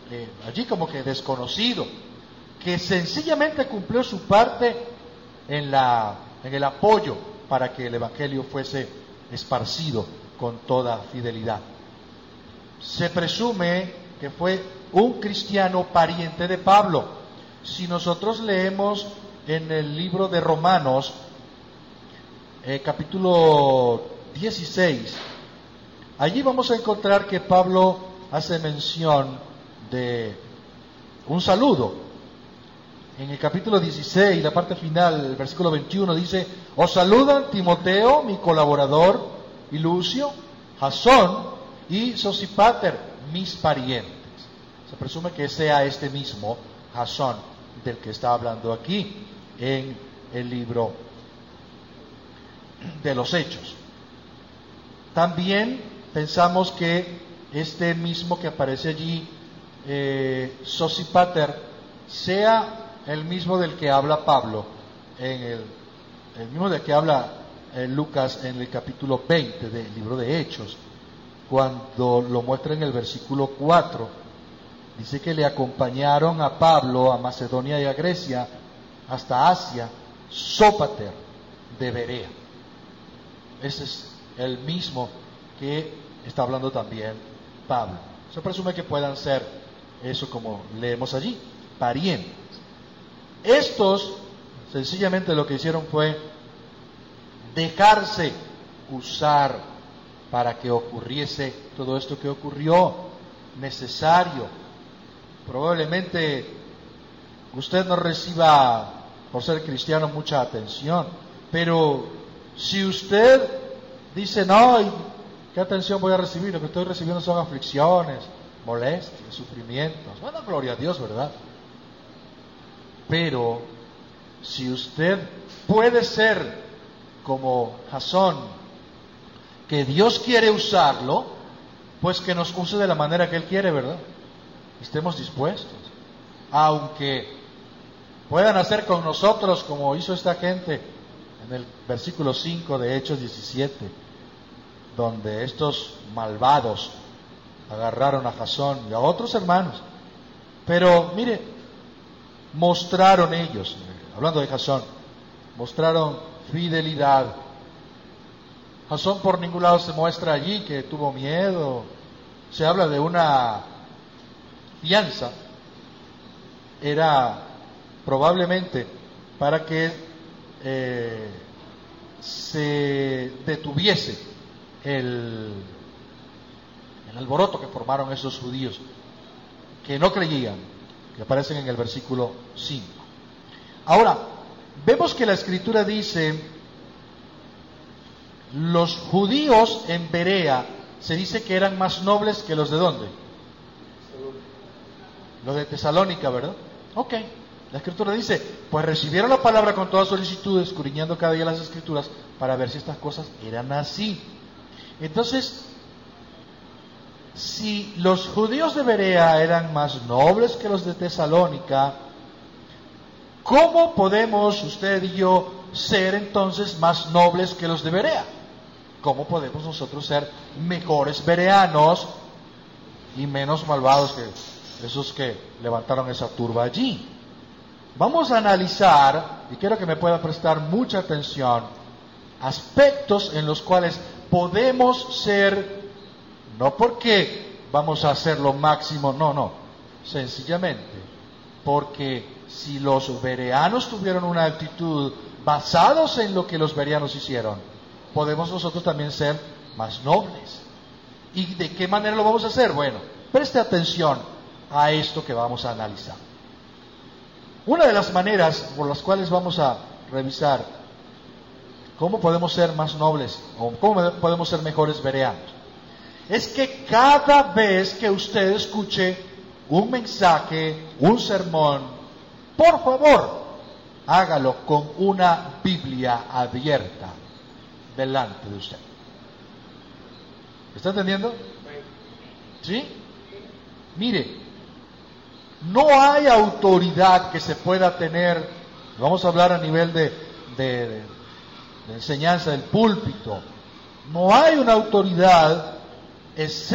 allí como que desconocido, que sencillamente cumplió su parte en el apoyo para que el Evangelio fuese esparcido con toda fidelidad. Se presume que fue un cristiano pariente de Pablo. Si nosotros leemos en el libro de Romanos, capítulo 16, allí vamos a encontrar que Pablo hace mención de un saludo. En el capítulo 16, la parte final, el versículo 21 dice: os saludan Timoteo, mi colaborador, y Lucio, Jasón y Sosípater, mis parientes. Se presume que sea este mismo Jasón del que está hablando aquí en el libro de los Hechos. También pensamos que este mismo que aparece allí, Sosípater, sea el mismo del que habla Pablo, el mismo del que habla Lucas en el capítulo 20 del libro de Hechos, cuando lo muestra en el versículo 4. Dice que le acompañaron a Pablo a Macedonia y a Grecia, hasta Asia, Sópater de Berea. Ese es el mismo que está hablando también Pablo. Se presume que puedan ser eso, como leemos allí, parientes. Estos sencillamente lo que hicieron fue dejarse usar para que ocurriese todo esto que ocurrió, necesario. Probablemente usted no reciba, por ser cristiano, mucha atención, pero si usted dice: no, ¿qué atención voy a recibir? Lo que estoy recibiendo son aflicciones, molestias, sufrimientos. Bueno, gloria a Dios, ¿verdad? Pero si usted puede ser como Jasón, que Dios quiere usarlo, pues que nos use de la manera que Él quiere, ¿verdad? Estemos dispuestos, aunque puedan hacer con nosotros como hizo esta gente en el versículo 5 de Hechos 17, donde estos malvados agarraron a Jasón y a otros hermanos. Pero mire, mostraron ellos, hablando de Jasón, mostraron fidelidad. Jasón por ningún lado se muestra allí que tuvo miedo. Se habla de una fianza. Era probablemente para que se detuviese el alboroto que formaron esos judíos que no creían, que aparecen en el versículo 5. Ahora, vemos que la Escritura dice: los judíos en Berea, se dice que eran más nobles que los de ¿dónde? Los de Tesalónica, ¿verdad? Ok. La Escritura dice: pues recibieron la palabra con toda solicitud, escudriñando cada día las Escrituras para ver si estas cosas eran así. Entonces, si los judíos de Berea eran más nobles que los de Tesalónica, ¿cómo podemos usted y yo ser entonces más nobles que los de Berea? ¿Cómo podemos nosotros ser mejores bereanos y menos malvados que esos que levantaron esa turba allí? Vamos a analizar, y quiero que me pueda prestar mucha atención, aspectos en los cuales podemos ser, no porque vamos a hacer lo máximo, no, sencillamente porque si los bereanos tuvieron una actitud basados en lo que los bereanos hicieron, podemos nosotros también ser más nobles. ¿Y de qué manera lo vamos a hacer? Bueno, preste atención a esto que vamos a analizar. Una de las maneras por las cuales vamos a revisar cómo podemos ser más nobles o cómo podemos ser mejores bereanos es que cada vez que usted escuche un mensaje, un sermón, por favor, hágalo con una Biblia abierta delante de usted. ¿Está entendiendo? ¿Sí? Mire, no hay autoridad que se pueda tener, vamos a hablar a nivel de enseñanza del púlpito, no hay una autoridad excepto